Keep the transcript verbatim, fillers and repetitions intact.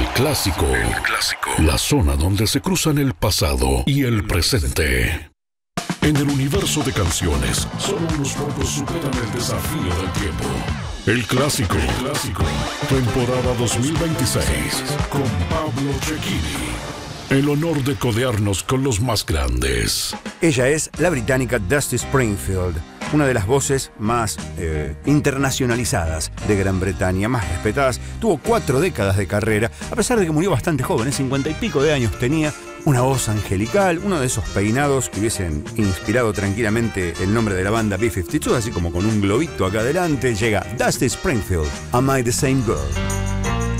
El clásico. El clásico. La zona donde se cruzan el pasado y el presente. En el universo de canciones, solo unos pocos superan el desafío del tiempo. El clásico. El clásico. Temporada dos mil veintiséis. Con Pablo Cecchini. El honor de codearnos con los más grandes. Ella es la británica Dusty Springfield, una de las voces más eh, internacionalizadas de Gran Bretaña, más respetadas. Tuvo cuatro décadas de carrera, a pesar de que murió bastante joven, ¿eh? cincuenta y pico de años tenía. Una voz angelical, uno de esos peinados que hubiesen inspirado tranquilamente el nombre de la banda B cincuenta y dos, así como con un globito acá adelante. Llega Dusty Springfield, Am I the Same Girl?